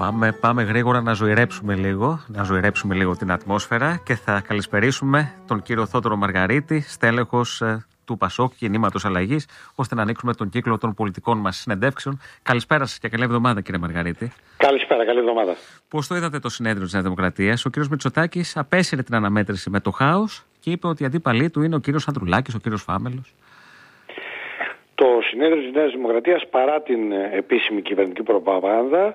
Πάμε γρήγορα να ζωηρέψουμε λίγο την ατμόσφαιρα και θα καλησπερίσουμε τον κύριο Θόδωρο Μαργαρίτη, στέλεχος του ΠΑΣΟΚ Κινήματος Αλλαγής, ώστε να ανοίξουμε τον κύκλο των πολιτικών μας συνεντεύξεων. Καλησπέρα σας και καλή εβδομάδα, κύριε Μαργαρίτη. Καλησπέρα, καλή εβδομάδα. Πώς το είδατε το συνέδριο της Νέας Δημοκρατίας? Ο κύριος Μητσοτάκης απέσυρε την αναμέτρηση με το χάος και είπε ότι οι αντίπαλοι του είναι ο κύριος Ανδρουλάκης, ο κύριος Φάμελος. Το συνέδριο της Νέας Δημοκρατίας, παρά την επίσημη κυβερνητική προπαγάνδα,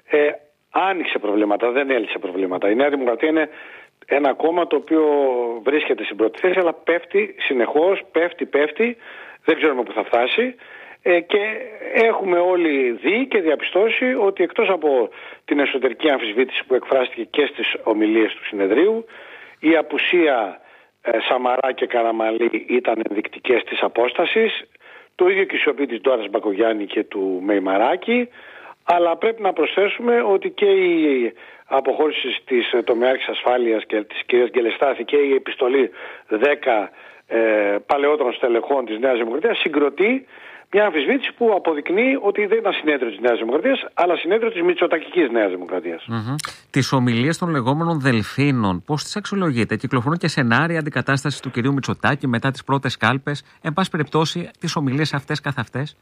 άνοιξε προβλήματα, δεν έλυσε προβλήματα. Η Νέα Δημοκρατία είναι ένα κόμμα το οποίο βρίσκεται στην πρώτη θέση, αλλά πέφτει συνεχώς, πέφτει, δεν ξέρουμε πού θα φτάσει. Και έχουμε όλοι δει και διαπιστώσει ότι εκτός από την εσωτερική αμφισβήτηση που εκφράστηκε και στις ομιλίες του συνεδρίου, η απουσία Σαμαρά και Καραμανλή ήταν ενδεικτικές της απόστασης, το ίδιο και η σιωπή της Ντόρας Μπακογιάννη και του Μεϊμαράκη, αλλά πρέπει να προσθέσουμε ότι και η αποχώρηση της τομεάρχης ασφάλειας και της κυρίας Γκελεστάθη και η επιστολή 10 παλαιότερων στελεχών της Νέας Δημοκρατίας συγκροτεί μια αμφισβήτηση που αποδεικνύει ότι δεν ήταν συνέδριο της Νέας Δημοκρατίας, αλλά συνέδριο της μητσοτακικής Νέας Δημοκρατίας. Τις ομιλίες των λεγόμενων δελφίνων, πώς τις αξιολογείτε? Κυκλοφορούν και σενάρια αντικατάστασης του κυρίου Μητσοτάκη μετά τις πρώτες κάλπες. Εν πάση περιπτώσει, τις ομιλίες αυτές καθ' αυτές.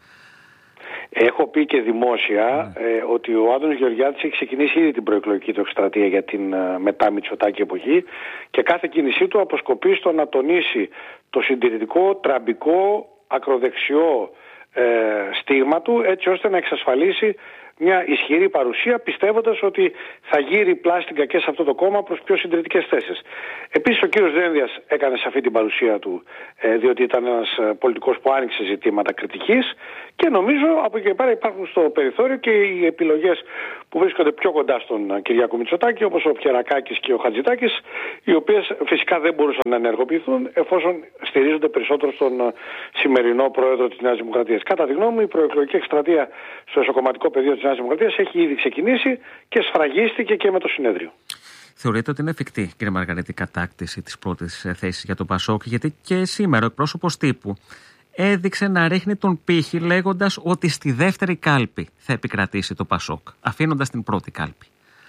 Έχω πει και δημόσια ότι ο Άδωνης Γεωργιάδης έχει ξεκινήσει ήδη την προεκλογική του εκστρατεία για την μετά Μητσοτάκη εποχή και κάθε κίνησή του αποσκοπεί στο να τονίσει το συντηρητικό, τραμπικό, ακροδεξιό στίγμα του, έτσι ώστε να εξασφαλίσει μια ισχυρή παρουσία, πιστεύοντας ότι θα γύρει πλάστιγκα και σε αυτό το κόμμα προς πιο συντηρητικές θέσεις. Επίσης ο κύριος Δένδιας έκανε σαφή την παρουσία του, διότι ήταν ένας πολιτικός που άνοιξε ζητήματα κριτικής, και νομίζω από εκεί και πέρα υπάρχουν στο περιθώριο και οι επιλογές που βρίσκονται πιο κοντά στον Κυριάκο Μητσοτάκη, όπως ο Πιερακάκης και ο Χατζητάκης, οι οποίες φυσικά δεν μπορούσαν να ενεργοποιηθούν εφόσον στηρίζονται περισσότερο στον σημερινό πρόεδρο της Νέας Δημοκρατίας. Κατά τη γνώμη μου, η προεκλογική εκστρατεία στο εσωκομματικό πεδίο της Νέας Δημοκρατίας έχει ήδη ξεκινήσει και σφραγίστηκε και με το συνέδριο. Θεωρείτε ότι είναι εφικτή, κύριε Μαργαρίτη, η κατάκτηση της πρώτης θέσης για το ΠΑΣΟΚ? Γιατί και σήμερα ο εκπρόσωπος τύπου έδειξε να ρίχνει τον πύχη λέγοντας ότι στη δεύτερη κάλπη θα επικρατήσει το ΠΑΣΟΚ, αφήνοντας την πρώτη κάλπη.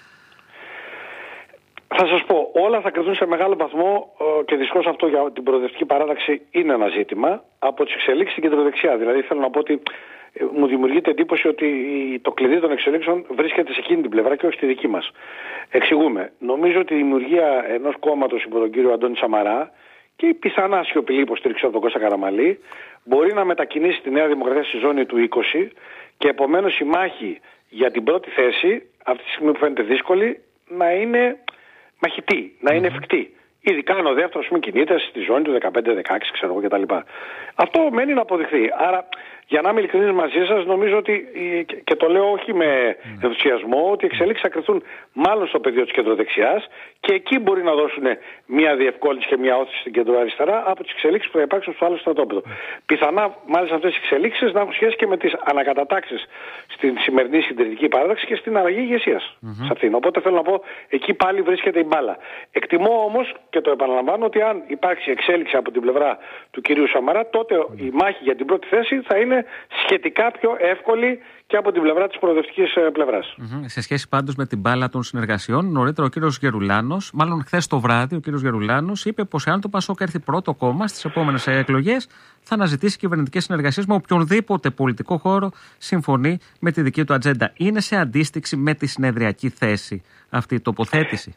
Θα σας πω, όλα θα κριθούν σε μεγάλο βαθμό και δυστυχώς αυτό για την προοδευτική παράταξη είναι ένα ζήτημα από τις εξελίξεις στην κεντροδεξιά. Δηλαδή θέλω να πω ότι μου δημιουργείται εντύπωση ότι το κλειδί των εξελίξεων βρίσκεται σε εκείνη την πλευρά και όχι στη δική μας. Εξηγούμε. Νομίζω ότι η δημιουργία ενός κόμματος υπό τον κύριο Αντώνη Σαμαρά και η πιθανά σιωπηλή υποστήριξη από τον Κώστα Καραμανλή μπορεί να μετακινήσει τη Νέα Δημοκρατία στη ζώνη του 20 και επομένως η μάχη για την πρώτη θέση, αυτή τη στιγμή που φαίνεται δύσκολη, να είναι μαχητή, να είναι εφικτή. Ειδικά αν ο δεύτερος μην κινείται στη ζώνη του 15-16, ξέρω εγώ κτλ. Αυτό μένει να αποδειχθεί. Άρα, για να είμαι ειλικρινής μαζί σας, νομίζω ότι, και το λέω όχι με ενθουσιασμό, ότι οι εξελίξεις θα κρυθούν μάλλον στο πεδίο της κεντροδεξιάς και εκεί μπορεί να δώσουν μια διευκόλυνση και μια όθηση στην κεντροαριστερά από τις εξελίξεις που θα υπάρξουν στο άλλο στρατόπεδο. Πιθανά, μάλιστα, αυτές οι εξελίξεις να έχουν σχέση και με τις ανακατατάξεις στην σημερινή συντηρητική παράδοξη και στην αλλαγή ηγεσίας σε αυτήν. Οπότε θέλω να πω, εκεί πάλι βρίσκεται η μπάλα. Εκτιμώ όμως και το επαναλαμβάνω ότι αν υπάρξει εξέλιξη από την πλευρά του κυρίου Σαμαρά, τότε η μάχη για την πρώτη θέση θα είναι σχετικά πιο εύκολη και από την πλευρά της προοδευτικής πλευράς. Σε σχέση πάντως με την μπάλα των συνεργασιών, νωρίτερα ο κύριος Γερουλάνος, μάλλον χθες το βράδυ, ο κύριος Γερουλάνος είπε πως εάν το ΠΑΣΟΚ έρθει πρώτο κόμμα στις επόμενες εκλογές, θα αναζητήσει κυβερνητικές συνεργασίες με οποιονδήποτε πολιτικό χώρο συμφωνεί με τη δική του ατζέντα. Είναι σε αντίστοιξη με τη συνεδριακή θέση αυτή η τοποθέτηση?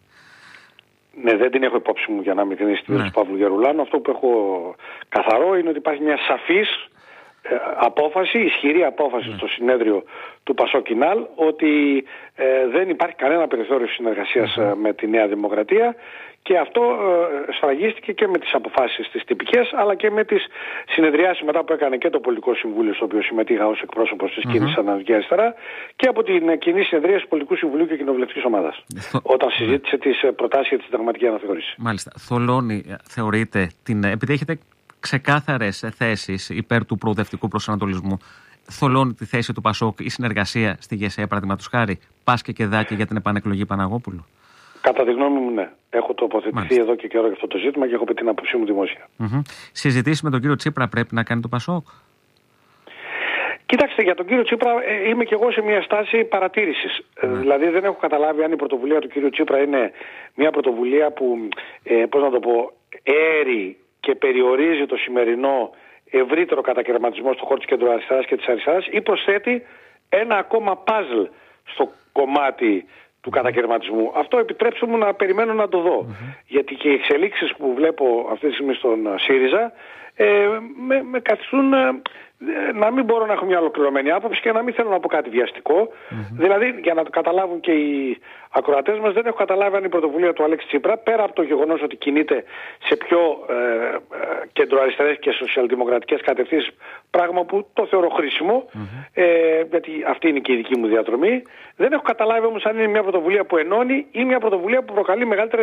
Ναι, δεν την έχω υπόψη μου για να μην την εισιτήρια του Παύλου Γερουλάνου. Αυτό που έχω καθαρό είναι ότι υπάρχει μια σαφής απόφαση, ισχυρή απόφαση στο συνέδριο του ΠΑΣΟΚ-Κινάλ ότι δεν υπάρχει κανένα περιθώριο συνεργασίας με τη Νέα Δημοκρατία, και αυτό σφραγίστηκε και με τις αποφάσεις τις τυπικές αλλά και με τις συνεδριάσεις μετά που έκανε και το Πολιτικό Συμβούλιο, στο οποίο συμμετείχα ως εκπρόσωπος της κίνησης Αναναϊκή Αριστερά, και από την κοινή συνεδρία του Πολιτικού Συμβουλίου και Κοινοβουλευτικής Ομάδας όταν συζήτησε τις προτάσεις για τη συνταγματική αναθεώρηση. Μάλιστα. Θολώνει, θεωρείτε, επειδή έχετε ξεκάθαρες θέσεις υπέρ του προοδευτικού προσανατολισμού, θολώνει τη θέση του ΠΑΣΟΚ η συνεργασία στη ΓΕΣΕ, παραδείγματος χάρη, Πάσκε και Δάκη για την επανεκλογή Παναγόπουλου? Κατά τη γνώμη μου, ναι. Έχω τοποθετηθεί εδώ και καιρό για αυτό το ζήτημα και έχω πει την άποψή μου δημόσια. Συζητήσεις με τον κύριο Τσίπρα πρέπει να κάνει το ΠΑΣΟΚ? Κοιτάξτε, για τον κύριο Τσίπρα είμαι και εγώ σε μια στάση παρατήρησης. Δηλαδή δεν έχω καταλάβει αν η πρωτοβουλία του κύριου Τσίπρα είναι μια πρωτοβουλία που, πώς να το πω, έρει και περιορίζει το σημερινό ευρύτερο κατακαιρματισμό στο χώρο της κεντροαριστεράς και της αριστεράς, ή προσθέτει ένα ακόμα παζλ στο κομμάτι του κατακαιρματισμού. Αυτό επιτρέψτε μου να περιμένω να το δω. Γιατί και οι εξελίξεις που βλέπω αυτή τη στιγμή στον ΣΥΡΙΖΑ με καθιστούν να μην μπορώ να έχω μια ολοκληρωμένη άποψη και να μην θέλω να πω κάτι βιαστικό. Δηλαδή, για να το καταλάβουν και οι ακροατές μας, δεν έχω καταλάβει αν η πρωτοβουλία του Αλέξη Τσίπρα, πέρα από το γεγονός ότι κινείται σε πιο κεντροαριστερές και σοσιαλδημοκρατικές κατευθύνσεις, πράγμα που το θεωρώ χρήσιμο, γιατί αυτή είναι και η δική μου διαδρομή, δεν έχω καταλάβει όμως αν είναι μια πρωτοβουλία που ενώνει ή μια πρωτοβουλία που προκαλεί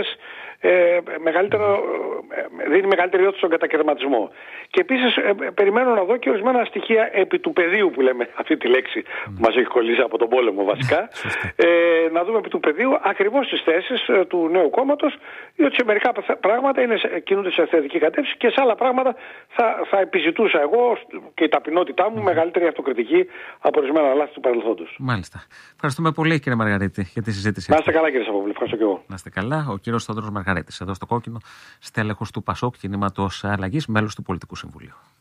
δίνει μεγαλύτερη όθηση στον κατακαιρματισμό. Και επίσης περιμένω να δω και ορισμένα στοιχεία επί του πεδίου, που λέμε αυτή τη λέξη που μας έχει κολλήσει από τον πόλεμο βασικά, να δούμε επί του πεδίου ακριβώς τις θέσεις του νέου κόμματος, διότι σε μερικά πράγματα κινούνται σε θετική κατεύθυνση και σε άλλα πράγματα θα επιζητούσα εγώ και η ταπεινότητά μου μεγαλύτερη αυτοκριτική από ορισμένα λάθη του παρελθόντος. Μάλιστα. Ευχαριστούμε πολύ, κύριε Μαργαρίτη, για τη συζήτηση. Να είστε καλά, κύριε Σαββόπουλε. Ευχαριστώ και εγώ. Να είστε καλά. Ο κύριος Θόδωρος Μαργαρίτης, εδώ στο Κόκκινο, στέλεχος του ΠΑΣΟΚ, κινήματος Αλλαγής, μέλος του Πολιτικού Συμβουλίου.